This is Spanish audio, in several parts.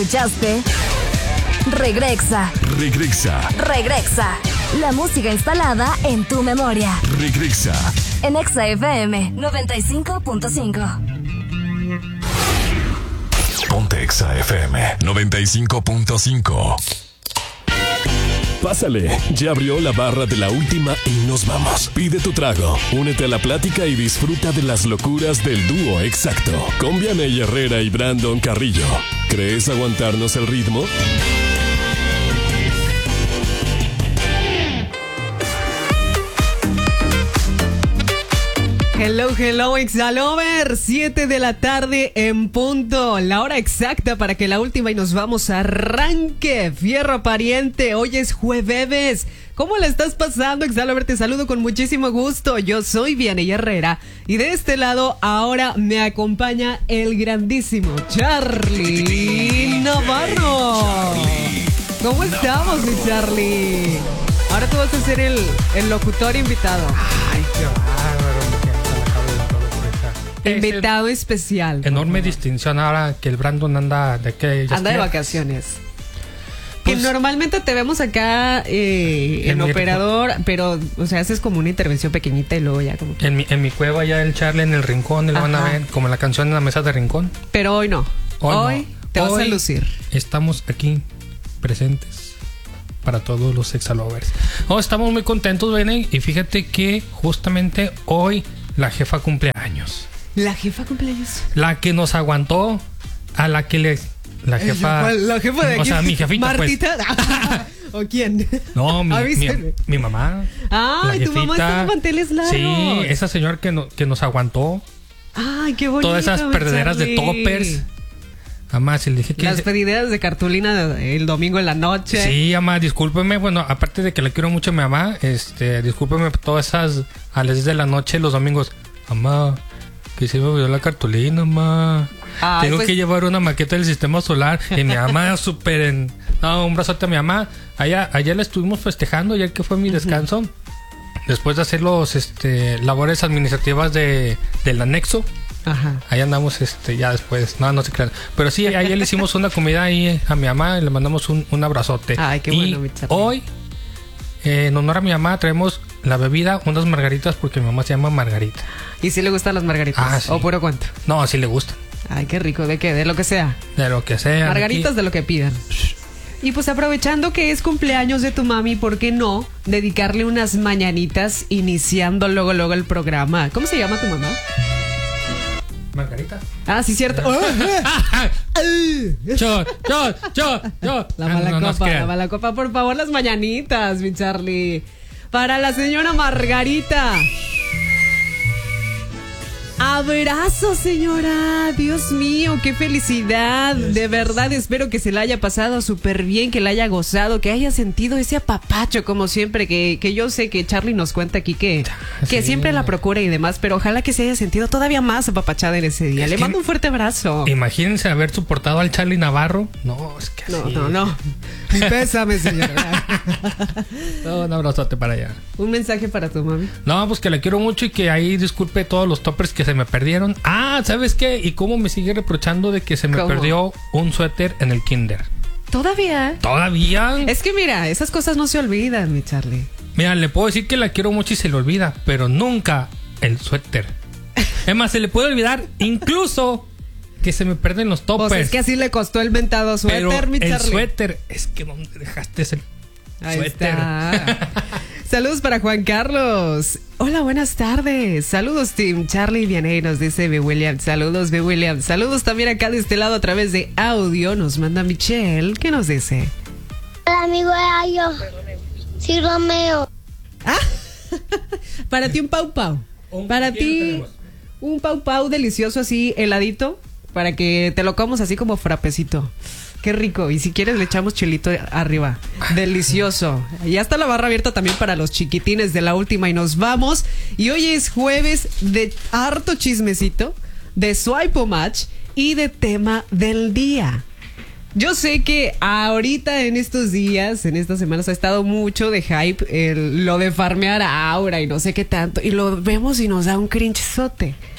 ¿Escuchaste? Regresa. La música instalada en tu memoria. En Exa FM 95.5. Ponte Exa FM 95.5. Pásale, ya abrió la barra de la última y nos vamos. Pide tu trago, únete a la plática y disfruta de las locuras del dúo exacto. Con Vianey Herrera y Brandon Carrillo. ¿Crees aguantarnos el ritmo? Hello, Exalover. 7 de la tarde en punto. La hora exacta para que la última y nos vamos arranque. Fierro pariente, hoy es jueves. ¿Cómo la estás pasando, Exalover? Te saludo con muchísimo gusto. Yo soy Vianey Herrera y de este lado ahora me acompaña el grandísimo Charlie Navarro. ¿Cómo estamos, mi Charlie? Ahora tú vas a ser el locutor invitado. Ay, qué bárbaro. Invitado especial. Enorme distinción ahora que el Brandon anda de vacaciones. Pues, que normalmente te vemos acá en operador, pero, o sea, haces como una intervención pequeñita y luego ya como que... En mi cueva ya el Charlie en el rincón, y lo van a ver como la canción en la mesa de rincón. Pero hoy no. Hoy te vas a lucir. Estamos aquí presentes para todos los Exalovers. Estamos muy contentos, Benny, y fíjate que justamente hoy la jefa cumple años. ¿La jefa cumpleaños? La que nos aguantó, a la que le... La jefa... ¿La jefa de O sea, mi jefita, ¿Martita? Pues. ¿O quién? No, mi mamá. Ay, tu mamá está de manteles largos. Sí, esa señora que nos aguantó. Ay, qué bonito. Todas esas perdederas de toppers. Además, le dije que... Las pedideras de cartulina el domingo en la noche. Sí, mamá, discúlpeme. Bueno, aparte de que le quiero mucho a mi mamá, discúlpeme por todas esas a las 10 de la noche los domingos. Mamá, que se me olvidó la cartulina, mamá. Tengo que llevar una maqueta del sistema solar. Y mi mamá súper un brazote a mi mamá. Ayer la estuvimos festejando, ayer que fue mi descanso. Después de hacer los labores administrativas del anexo. Ajá. Ahí andamos ya después. No se crean. Pero sí, ayer le hicimos una comida ahí a mi mamá y le mandamos un abrazote. Ay, qué bueno, mi Charlie. Hoy, en honor a mi mamá, traemos la bebida, unas margaritas, porque mi mamá se llama Margarita. ¿Y si le gustan las margaritas? Sí. ¿O puro cuánto? No, sí le gustan. Ay, qué rico. ¿De qué? De lo que sea. De lo que sea. Margaritas de lo que pidan. Y pues aprovechando que es cumpleaños de tu mami, ¿por qué no dedicarle unas mañanitas iniciando luego el programa? ¿Cómo se llama tu mamá? Margarita. Ah, sí, cierto. Yo. La mala copa, por favor, las mañanitas, mi Charlie. Para la señora Margarita. Abrazo, señora. Dios mío, qué felicidad. De verdad espero que se la haya pasado súper bien, que la haya gozado, que haya sentido ese apapacho como siempre, que yo sé que Charlie nos cuenta aquí que siempre la procura y demás, pero ojalá que se haya sentido todavía más apapachada en ese día. Le mando un fuerte abrazo. Imagínense haber soportado al Charlie Navarro. No, es que No. Ni pésame, señora. Un abrazote para allá. Un mensaje para tu mami. No, pues que la quiero mucho y que ahí disculpe todos los toppers que se me perdieron. ¿Sabes qué? Y cómo me sigue reprochando de que se me perdió un suéter en el kinder. ¿Todavía? Es que mira, esas cosas no se olvidan, mi Charlie. Mira, le puedo decir que la quiero mucho y se le olvida, pero nunca el suéter. Es más, se le puede olvidar incluso que se me pierden los toppers. Pues es que así le costó el mentado suéter, pero mi Charlie. El suéter, es que ¿dónde dejaste ese suéter? Está. Saludos para Juan Carlos. Hola, buenas tardes. Saludos, Team Charlie Vianey, nos dice B. William. Saludos, B. William. Saludos también acá de este lado a través de audio. Nos manda Michelle. ¿Qué nos dice? Hola, amigo de yo. Sí, Romeo. Para ti un pau pau. Para ti un pau pau delicioso así, heladito, para que te lo comas así como frapecito. Qué rico. Y si quieres le echamos chilito arriba. Delicioso. Ya está la barra abierta también para los chiquitines de la última y nos vamos. Y hoy es jueves de harto chismecito, de Swipe o Match y de tema del día. Yo sé que ahorita en estos días, en estas semanas ha estado mucho de hype lo de farmear a Aura y no sé qué tanto. Y lo vemos y nos da un cringezote.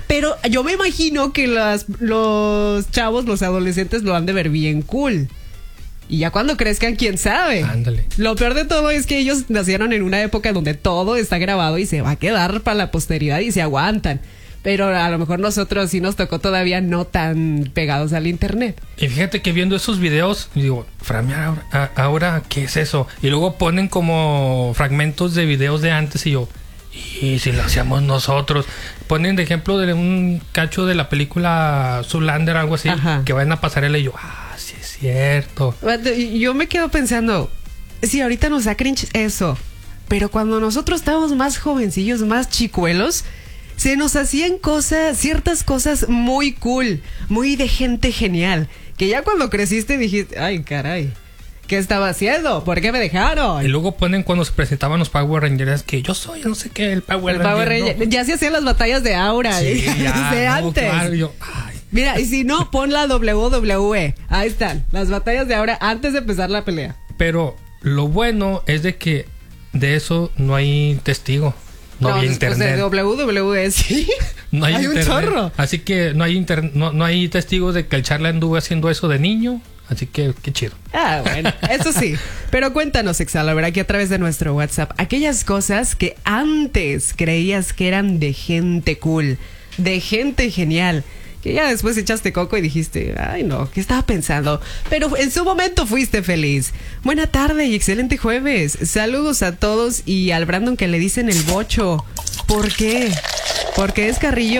Pero yo me imagino que los chavos, los adolescentes lo han de ver bien cool. Y ya cuando crezcan, quién sabe. Ándale. Lo peor de todo es que ellos nacieron en una época donde todo está grabado y se va a quedar para la posteridad y se aguantan. Pero a lo mejor nosotros sí nos tocó todavía no tan pegados al internet. Y fíjate que viendo esos videos, digo, Fran, ahora, ¿qué es eso? Y luego ponen como fragmentos de videos de antes y yo, y si lo hacíamos nosotros. Ponen de ejemplo de un cacho de la película Zoolander, algo así, ajá, que van a pasarela y yo, sí es cierto. Yo me quedo pensando, sí, ahorita nos da cringe eso, pero cuando nosotros estábamos más jovencillos, más chicuelos, se nos hacían ciertas cosas muy cool, muy de gente genial, que ya cuando creciste dijiste, ay, caray, ¿qué estaba haciendo? ¿Por qué me dejaron? Y luego ponen cuando se presentaban los Power Rangers que yo soy, no sé qué, el Power Ranger. No. Ya se hacían las batallas de Aura, sí, desde antes. Claro, mira, y si no, pon la WWE. Ahí están, las batallas de Aura antes de empezar la pelea. Pero lo bueno es de que de eso no hay testigo. No hay internet. De WWE sí. No hay internet. Un chorro. Así que no hay testigos de que el Charlie anduvo haciendo eso de niño. Así que qué chido. Bueno, eso sí. Pero cuéntanos, Exhalaber, aquí a través de nuestro WhatsApp, aquellas cosas que antes creías que eran de gente cool, de gente genial, que ya después echaste coco y dijiste, ay no, ¿qué estaba pensando? Pero en su momento fuiste feliz. Buena tarde y excelente jueves. Saludos a todos y al Brandon que le dicen el bocho. ¿Por qué? Porque es Carrillo.